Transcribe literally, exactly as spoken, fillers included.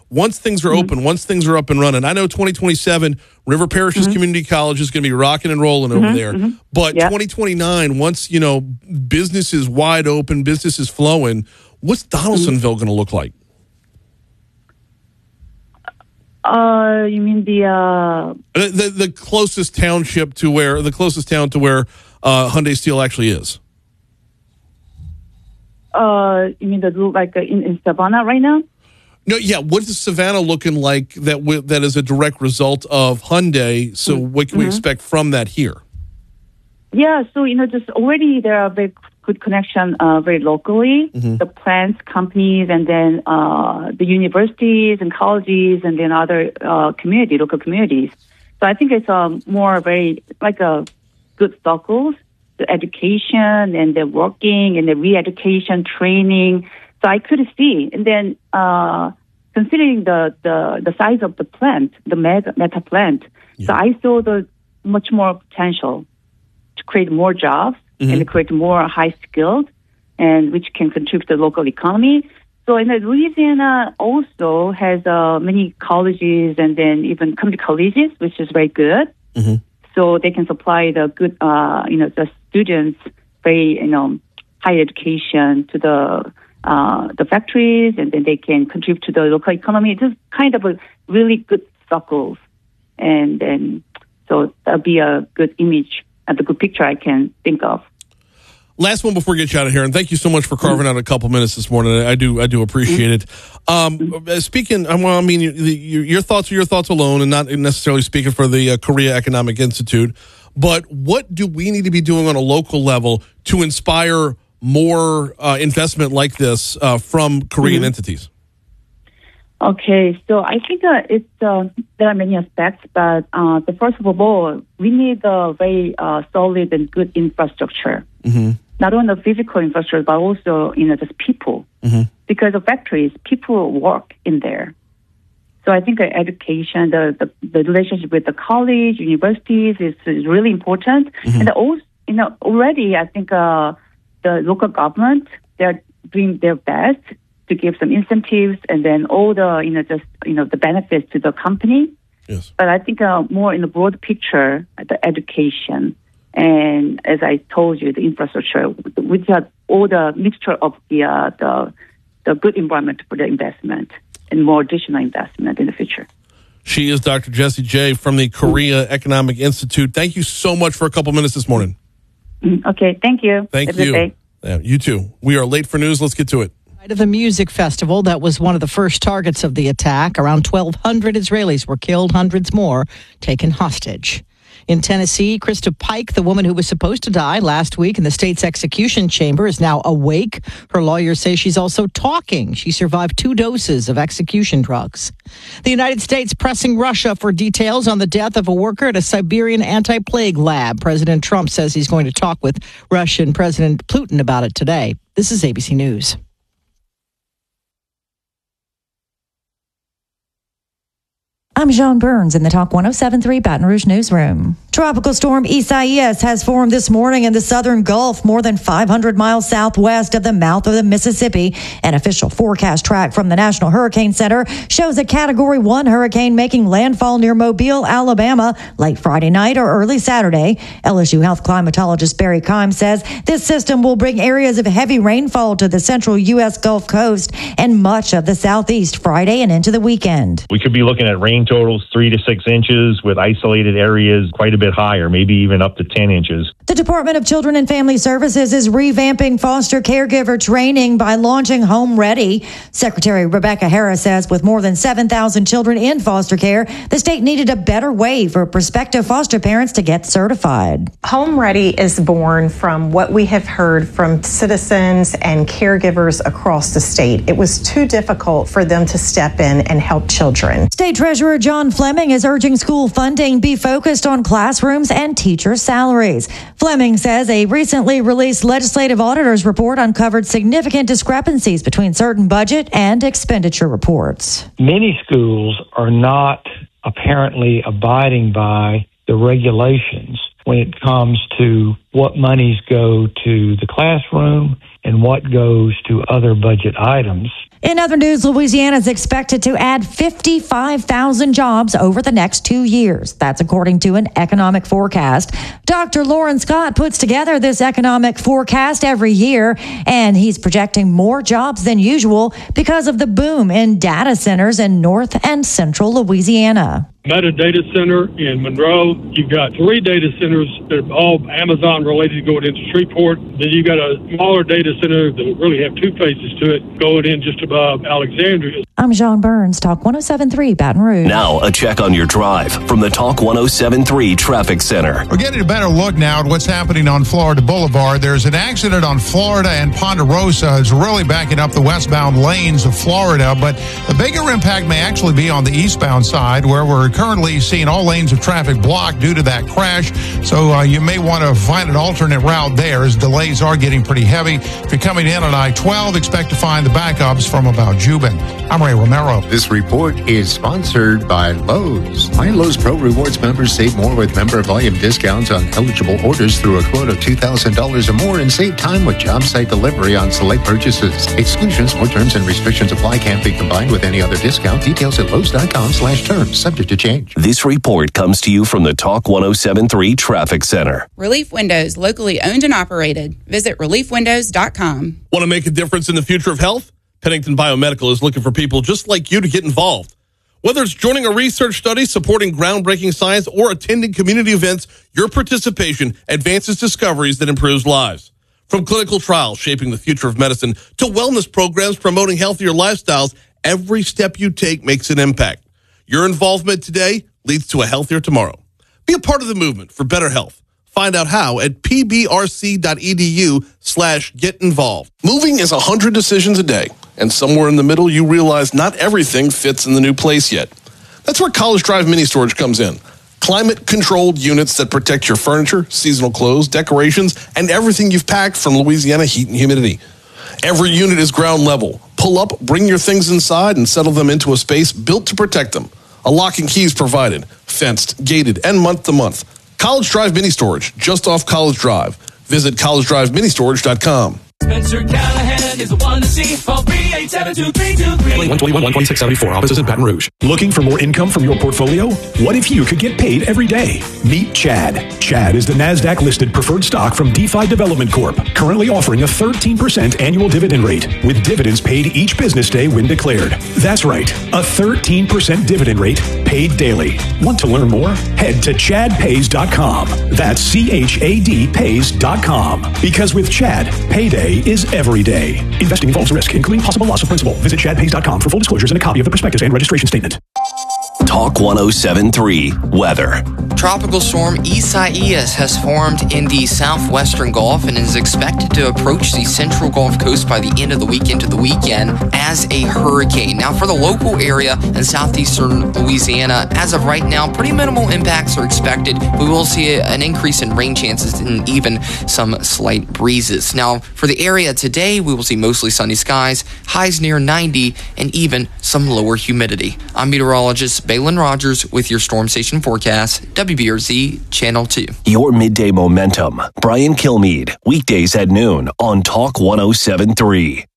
once things are mm-hmm. open, once things are up and running, I know twenty twenty-seven, River Parishes mm-hmm. Community College is going to be rocking and rolling mm-hmm. over there. Mm-hmm. But yep. twenty twenty-nine, once, you know, business is wide open, business is flowing, what's Donaldsonville mm-hmm. going to look like? Uh, you mean the, uh... the the the closest township to where the closest town to where uh, Hyundai Steel actually is? Uh, you mean the like uh, in, in Savannah right now? No, yeah. What is Savannah looking like that w- that is a direct result of Hyundai? So, mm-hmm. what can we expect from that here? Yeah, so you know, just already there are very good connection uh, very locally. Mm-hmm. The plants, companies, and then uh, the universities and colleges, and then other uh, community, local communities. So I think it's um, more very like a good circles, the education and the working and the re-education training. So I could see, and then uh, considering the, the, the size of the plant, the meta, meta plant, yeah. so I saw the much more potential to create more jobs mm-hmm. and to create more high skilled, and which can contribute to the local economy. So in the Louisiana also has uh, many colleges and then even community colleges, which is very good. Mm-hmm. So they can supply the good, uh, you know, the students very, you know, higher education to the uh, the factories, and then they can contribute to the local economy. It's just kind of a really good circles, and then so that'll be a good image and a good picture I can think of. Last one before we get you out of here, and thank you so much for carving out a couple minutes this morning. I do, I do appreciate it. Um, speaking, well, I mean, your, your thoughts are your thoughts alone, and not necessarily speaking for the uh, Korea Economic Institute. But what do we need to be doing on a local level to inspire more uh, investment like this uh, from Korean mm-hmm. entities? Okay, so I think uh, it's uh, there are many aspects, but uh, the first of all, we need a very uh, solid and good infrastructure. Mm-hmm. Not only the physical infrastructure, but also, you know, just people. Mm-hmm. Because of factories, people work in there. So I think uh, education, the, the the relationship with the college, universities is, is really important. Mm-hmm. And also, you know, already I think uh, the local government, they're doing their best to give some incentives and then all the, you know, just, you know, the benefits to the company. Yes. But I think uh, more in the broad picture, the education. And as I told you, the infrastructure, which have all the mixture of the, uh, the the good environment for the investment and more additional investment in the future. She is Doctor Jessie Jay from the Korea Economic Institute. Thank you so much for a couple minutes this morning. Okay, thank you. Thank Have you. A good day. Yeah, you too. We are late for news. Let's get to it. Of the music festival that was one of the first targets of the attack. Around twelve hundred Israelis were killed, hundreds more taken hostage. In Tennessee, Krista Pike, the woman who was supposed to die last week in the state's execution chamber, is now awake. Her lawyers say she's also talking. She survived two doses of execution drugs. The United States pressing Russia for details on the death of a worker at a Siberian anti-plague lab. President Trump says he's going to talk with Russian President Putin about it today. This is A B C News. I'm Joan Burns in the Talk one oh seven point three Baton Rouge newsroom. Tropical storm Isaias has formed this morning in the southern Gulf, more than five hundred miles southwest of the mouth of the Mississippi. An official forecast track from the National Hurricane Center shows a Category one hurricane making landfall near Mobile, Alabama, late Friday night or early Saturday. L S U health climatologist Barry Keim says this system will bring areas of heavy rainfall to the central U S Gulf Coast and much of the southeast Friday and into the weekend. We could be looking at rain totals three to six inches with isolated areas quite a bit higher, maybe even up to ten inches. The Department of Children and Family Services is revamping foster caregiver training by launching Home Ready. Secretary Rebecca Harris says with more than seven thousand children in foster care, the state needed a better way for prospective foster parents to get certified. Home Ready is born from what we have heard from citizens and caregivers across the state. It was too difficult for them to step in and help children. State Treasurer John Fleming is urging school funding be focused on classrooms and teacher salaries. Fleming says a recently released legislative auditor's report uncovered significant discrepancies between certain budget and expenditure reports. Many schools are not apparently abiding by the regulations when it comes to what monies go to the classroom and what goes to other budget items. In other news, Louisiana is expected to add fifty-five thousand jobs over the next two years. That's according to an economic forecast. Doctor Lauren Scott puts together this economic forecast every year, and he's projecting more jobs than usual because of the boom in data centers in North and Central Louisiana. Meta Data Center in Monroe. You've got three data centers that are all Amazon related going into Shreveport. Then you've got a smaller data center that really have two faces to it going in just above Alexandria. I'm John Burns, Talk one oh seven point three Baton Rouge. Now a check on your drive from the Talk one oh seven point three Traffic Center. We're getting a better look now at what's happening on Florida Boulevard. There's an accident on Florida and Ponderosa. It's really backing up the westbound lanes of Florida, but the bigger impact may actually be on the eastbound side, where we're currently seeing all lanes of traffic blocked due to that crash. So uh, you may want to find an alternate route there, as delays are getting pretty heavy. If you're coming in on I twelve, expect to find the backups from about Jubin. I'm Ray Romero. This report is sponsored by Lowe's. Why Lowe's Pro Rewards members save more with member volume discounts on eligible orders through a quote of two thousand dollars or more, and save time with job site delivery on select purchases. Exclusions, more terms and restrictions apply. Can't be combined with any other discount. Details at Lowe's.com slash terms. Subject to change. This report comes to you from the Talk one oh seven point three Traffic Center. Relief Windows, locally owned and operated. Visit relief windows dot com. Want to make a difference in the future of health? Pennington Biomedical is looking for people just like you to get involved. Whether it's joining a research study, supporting groundbreaking science, or attending community events, your participation advances discoveries that improves lives. From clinical trials shaping the future of medicine to wellness programs promoting healthier lifestyles, every step you take makes an impact. Your involvement today leads to a healthier tomorrow. Be a part of the movement for better health. Find out how at pbrc.edu slash get involved. Moving is a hundred decisions a day, and somewhere in the middle you realize not everything fits in the new place yet. That's where College Drive Mini Storage comes in. Climate-controlled units that protect your furniture, seasonal clothes, decorations, and everything you've packed from Louisiana heat and humidity. Every unit is ground level. Pull up, bring your things inside, and settle them into a space built to protect them. A lock and key is provided, fenced, gated, and month-to-month. College Drive Mini Storage, just off College Drive. Visit college drive mini storage dot com. Spencer Callahan is the one to see. Call three eight seven two three two three. one twenty-one, one twenty-six seventy-four. Offices in Baton Rouge. Looking for more income from your portfolio? What if you could get paid every day? Meet Chad. Chad is the NASDAQ-listed preferred stock from DeFi Development Corp, currently offering a thirteen percent annual dividend rate, with dividends paid each business day when declared. That's right, a thirteen percent dividend rate paid daily. Want to learn more? Head to chad pays dot com. That's C H A D pays dot com. Because with Chad, payday is every day. Investing involves risk, including possible loss of principal. Visit chad pays dot com for full disclosures and a copy of the prospectus and registration statement. Talk one oh seven point three Weather. Tropical storm Isaias has formed in the southwestern Gulf and is expected to approach the central Gulf Coast by the end of the week into the weekend as a hurricane. Now, for the local area in southeastern Louisiana, as of right now, pretty minimal impacts are expected. We will see an increase in rain chances and even some slight breezes. Now, for the area today, we will see mostly sunny skies, highs near ninety, and even some lower humidity. I'm meteorologist Balin Rogers with your Storm Station forecast, W B R Z Channel two. Your midday momentum. Brian Kilmeade, weekdays at noon on Talk one oh seven point three.